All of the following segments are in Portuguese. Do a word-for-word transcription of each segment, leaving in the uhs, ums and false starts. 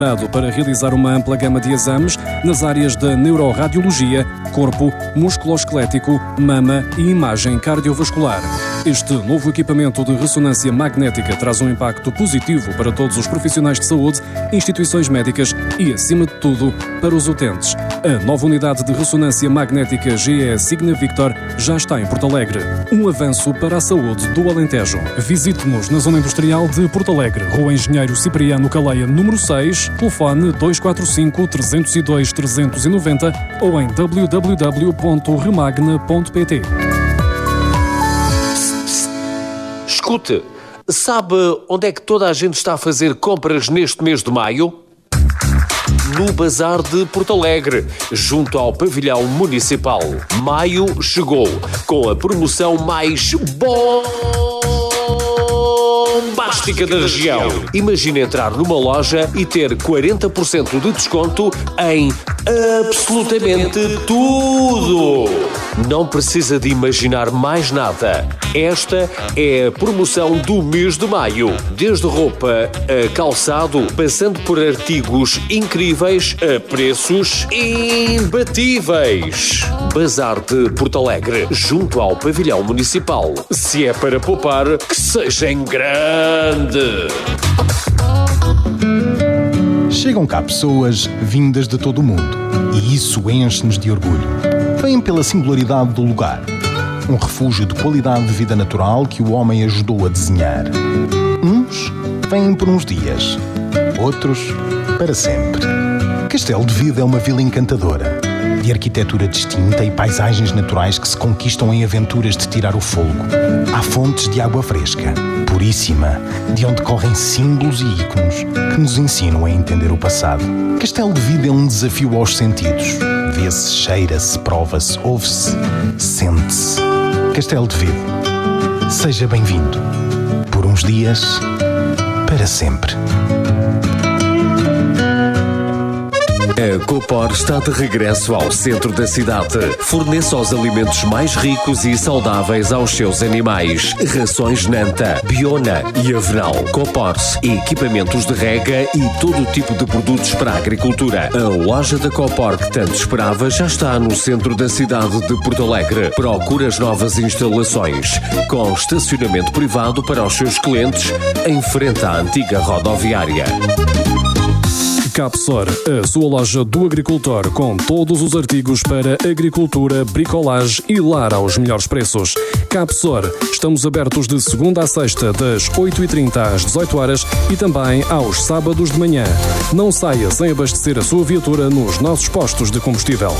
para realizar uma ampla gama de exames nas áreas da neuroradiologia, corpo, musculoesquelético, mama e imagem cardiovascular. Este novo equipamento de ressonância magnética traz um impacto positivo para todos os profissionais de saúde, instituições médicas e, acima de tudo, para os utentes. A nova unidade de ressonância magnética G E Signa Victor já está em Porto Alegre. Um avanço para a saúde do Alentejo. Visite-nos na Zona Industrial de Porto Alegre, Rua Engenheiro Cipriano Caleia, número seis, telefone dois quatro cinco, três zero dois, três nove zero ou em w w w ponto remagna ponto p t. Escute, sabe onde é que toda a gente está a fazer compras neste mês de maio? No Bazar de Porto Alegre, junto ao Pavilhão Municipal. Maio chegou com a promoção mais bombástica da região. Imagina entrar numa loja e ter quarenta por cento de desconto em absolutamente tudo. Não precisa de imaginar mais nada. Esta é a promoção do mês de maio. Desde roupa a calçado, passando por artigos incríveis a preços imbatíveis. Bazar de Porto Alegre, junto ao Pavilhão Municipal. Se é para poupar, que seja em grande. Chegam cá pessoas vindas de todo o mundo e isso enche-nos de orgulho. Vêm pela singularidade do lugar. Um refúgio de qualidade de vida natural que o homem ajudou a desenhar. Uns vêm por uns dias, outros para sempre. Castelo de Vida é uma vila encantadora, de arquitetura distinta e paisagens naturais que se conquistam em aventuras de tirar o fôlego. Há fontes de água fresca, puríssima, de onde correm símbolos e ícones que nos ensinam a entender o passado. Castelo de Vida é um desafio aos sentidos. Vê-se, cheira-se, prova-se, ouve-se, sente-se. Castelo de Vida. Seja bem-vindo. Por uns dias, para sempre. A Copor está de regresso ao centro da cidade. Fornece os alimentos mais ricos e saudáveis aos seus animais. Rações Nanta, Biona e Avenal. Copors, equipamentos de rega e todo tipo de produtos para a agricultura. A loja da Copor que tanto esperava já está no centro da cidade de Porto Alegre. Procura as novas instalações, com estacionamento privado para os seus clientes, em frente à antiga rodoviária. Capsor, a sua loja do agricultor com todos os artigos para agricultura, bricolagem e lar aos melhores preços. Capsor, estamos abertos de segunda a sexta das oito e trinta às dezoito horas e também aos sábados de manhã. Não saia sem abastecer a sua viatura nos nossos postos de combustível.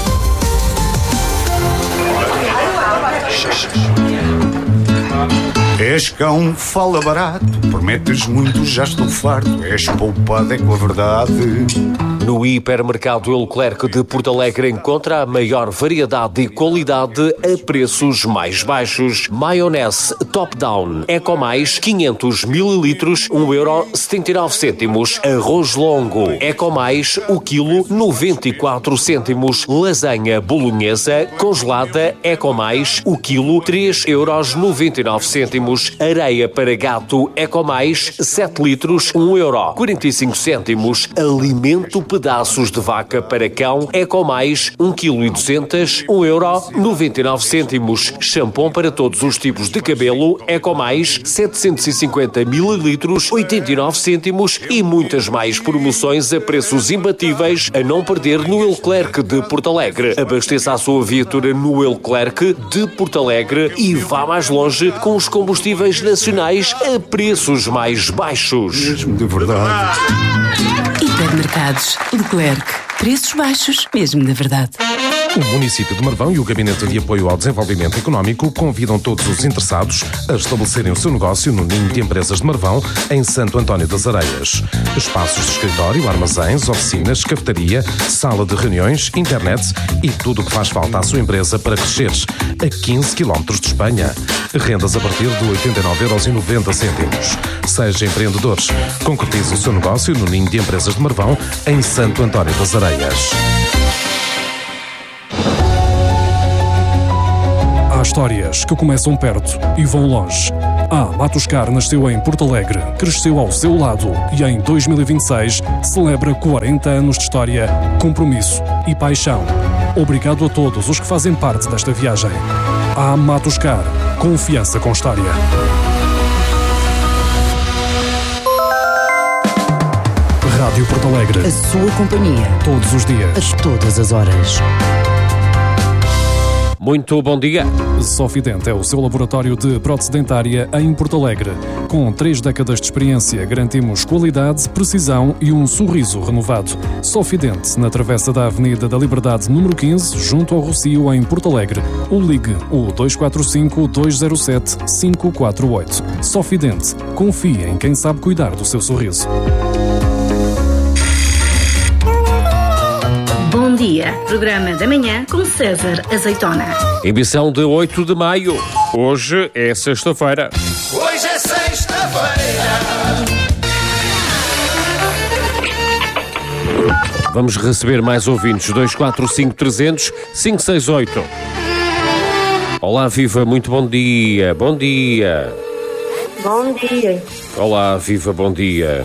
És cão, fala barato, prometes muito, já estou farto, és poupado, é com a verdade. No hipermercado Leclerc de Porto Alegre encontra a maior variedade e qualidade a preços mais baixos. Maionese Top Down Eco Mais quinhentos mililitros, um euro setenta e nove cêntimos. Arroz Longo Eco Mais, o quilo noventa e quatro cêntimos. Lasanha bolonhesa congelada Eco Mais, o quilo três euros noventa e nove cêntimos. Areia para gato Eco Mais sete litros, um euro quarenta e cinco cêntimos. Alimento pedaços de vaca para cão Eco Mais um quilo e duzentos, um euro noventa e nove cêntimos. Shampoo para todos os tipos de cabelo Eco Mais setecentos e cinquenta mililitros, oitenta e nove cêntimos e muitas mais promoções a preços imbatíveis a não perder no Leclerc de Porto Alegre. Abasteça a sua viatura no Leclerc de Porto Alegre e vá mais longe com os combustíveis nacionais a preços mais baixos. Mesmo de verdade. Hipermercados Leclerc. Preços baixos, mesmo de verdade. O município de Marvão e o Gabinete de Apoio ao Desenvolvimento Económico convidam todos os interessados a estabelecerem o seu negócio no Ninho de Empresas de Marvão, em Santo António das Areias. Espaços de escritório, armazéns, oficinas, cafetaria, sala de reuniões, internet e tudo o que faz falta à sua empresa para crescer. A quinze quilómetros de Espanha. Rendas a partir de oitenta e nove euros e noventa cêntimos. Seja empreendedor. Concretize o seu negócio no Ninho de Empresas de Marvão, em Santo António das Areias. Há histórias que começam perto e vão longe. A Matoscar nasceu em Porto Alegre, cresceu ao seu lado e em dois mil e vinte e seis celebra quarenta anos de história, compromisso e paixão. Obrigado a todos os que fazem parte desta viagem. A Matoscar, confiança com história. Rádio Porto Alegre. A sua companhia. Todos os dias. A todas as horas. Muito bom dia. Sofident é o seu laboratório de prótese dentária em Porto Alegre. Com três décadas de experiência, garantimos qualidade, precisão e um sorriso renovado. Sofident, na travessa da Avenida da Liberdade, número quinze, junto ao Rocio, em Porto Alegre. Ou ligue o dois quatro cinco, dois zero sete, cinco quatro oito. Sofident. Confie em quem sabe cuidar do seu sorriso. Bom dia, programa da manhã com César Azeitona. Emissão de oito de maio. Hoje é sexta-feira. Hoje é sexta-feira. Vamos receber mais ouvintes. dois quatro cinco, trezentos, cinco seis oito. Olá, Viva, muito bom dia. Bom dia. Bom dia. Olá, Viva, bom dia.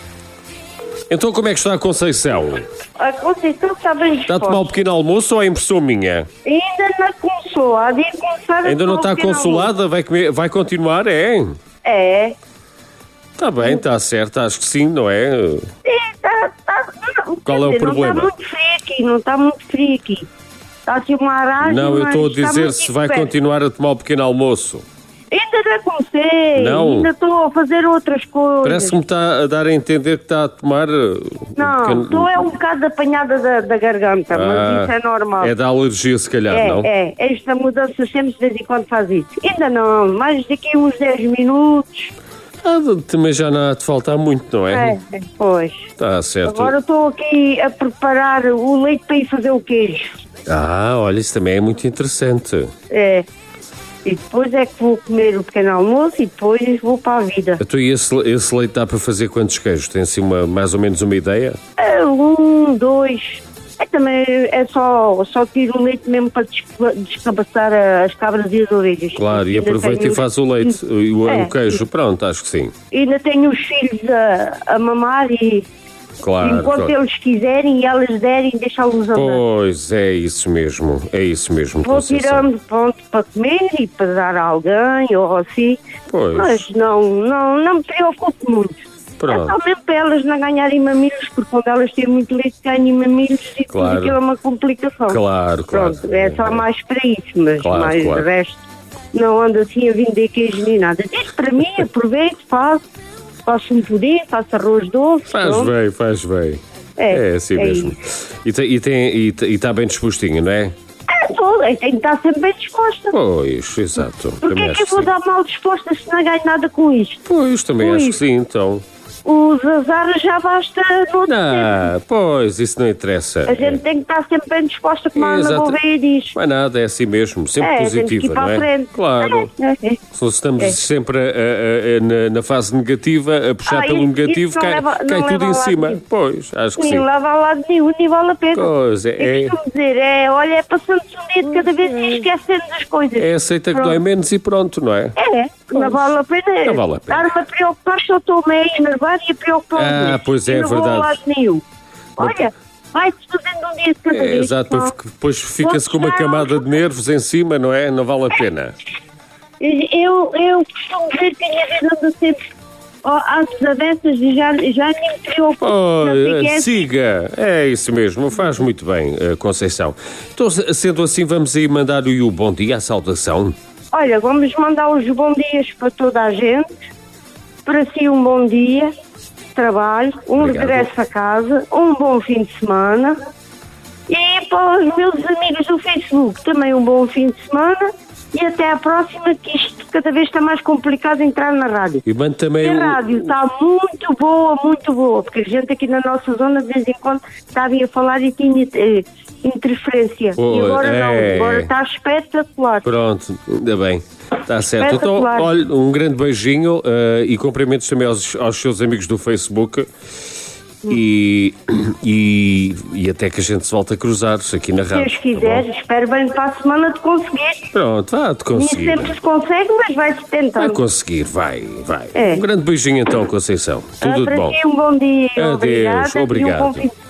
Então, como é que está a Conceição? A Conceição está bem disposta. Está a tomar um pequeno almoço ou é impressão minha? Ainda não começou. Há de começar a Ainda não tomar está um pequeno consolada? Vai, comer, vai continuar, é? almoço. É. Está bem, está certo, acho que sim, não é? Sim, está, está, não, Qual quer é o dizer, problema? Não está muito frio aqui, não está muito frio aqui. Está assim uma aragem, Não, eu mas estou a está dizer muito se vai perto. continuar a tomar o pequeno almoço. Ainda não comecei. Não? Ainda estou a fazer outras coisas. Parece-me que está a dar a entender que está a tomar... uh, um Não, pequeno- estou é um bocado apanhada da, da garganta, Ah, mas isso é normal. É da alergia, se calhar, É, não? é, esta mudança sempre de vez em quando faz isso. Ainda não, mais daqui a uns dez minutos. Ah, também já não há de faltar muito, não é? É, pois. Está certo. Agora estou aqui a preparar o leite para ir fazer o queijo. Ah, olha, isso também é muito interessante. É. E depois é que vou comer o pequeno almoço e depois vou para a vida. Então, e esse, esse leite dá para fazer quantos queijos? Tem assim uma, mais ou menos uma ideia? É, um, dois. É, também é só, só tiro o leite mesmo para desca- descabaçar as cabras e as orelhas. Claro, e Ainda aproveita tenho- e faz o leite, o, o, É. o queijo, pronto, acho que sim. Ainda tenho os filhos a, a mamar e Claro, enquanto claro. eles quiserem e elas derem, deixá-los andar. Pois, é isso mesmo, é isso mesmo. Vou Conceição. tirando pronto para comer e para dar a alguém ou assim. Pois. Mas não, não, não me preocupo muito. Pronto. É só mesmo para elas não ganharem mamilhos, porque quando elas têm muito leite ganham mamilhos e Claro. tudo aquilo é uma complicação. Claro, claro. Pronto, é só mais para isso, mas Claro, mais claro. o resto não ando assim a vender queijo nem nada. Diz para mim, aproveito, faço, faço um pudim, faço arroz doce. Faz pronto. bem, faz bem. É, É assim é mesmo. E tem- E tem- e te- e está bem dispostinho, não é? É, sou, eu tenho que estar sempre bem disposta. Pois, exato. Porquê Também é acho que eu vou sim. dar mal disposta se não ganho nada com isto? Pois, também com acho isso? que sim, então. Os azares já basta no outro tempo. Não, pois, isso não interessa. A gente tem que estar sempre bem disposta, como a Ana Exato. Gouveia diz. Não é nada, é assim mesmo, sempre É, temos que ir positiva, para não a é? frente. Claro. É, é, é. Se nós estamos É. sempre a- a- a- na, na fase negativa, a puxar Ah, pelo isso- negativo, isso não cai, leva- não cai leva tudo a em lado cima. nenhum. Pois, acho que sim. Nem leva a lado nenhum, nem vale a pena. Pois, é- Eu costumo dizer, é, olha, é passando-se um dia de cada vez e esquecendo das coisas. É aceita que Pronto. dói menos e pronto, não é? É, não vale a pena. Não vale a pena. Estar-me a preocupar se eu estou-me a enervar e a preocupar Ah, pois é, não vou verdade. a lado nenhum. Olha, vai-se fazendo um dia de cada É, vez. exato, não. depois- depois fica-se com uma Vou camada de nervos em cima, não é? Não vale a pena. Eu, eu costumo dizer que a minha vida anda sempre ó, às desavenças e já, já nem me preocupo. Oh, não sei o que é. siga, é isso mesmo, faz muito bem, eh, Conceição. Então, se- sendo assim, vamos aí mandar-lhe o bom dia, a saudação. Olha, vamos mandar os bons dias para toda a gente. Para si um bom dia, trabalho, um Obrigado. regresso a casa, um bom fim de semana. E para os meus amigos do Facebook, também um bom fim de semana. E até à próxima, que isto cada vez está mais complicado entrar na rádio. E mande também A o... rádio está muito boa, muito boa, porque a gente aqui na nossa zona de vez em quando estava a falar e tinha eh, interferência. Oh, e agora é. não, agora está espetacular. Pronto, ainda bem. Está certo. Então, Espetacular. olha, um grande beijinho eh, e cumprimentos também aos, aos seus amigos do Facebook. e, e, e até que a gente se volta a cruzar aqui na rádio. Se Deus quiser, tá espero bem para a semana de conseguir. Pronto, vá-te conseguir. Nem sempre se consegue, mas vai-se tentando. Vai conseguir, vai, vai. É. Um grande beijinho então, Conceição. Tudo Ah, de para bom. ti um bom dia. Adeus, Obrigada, obrigado. E um bom fim de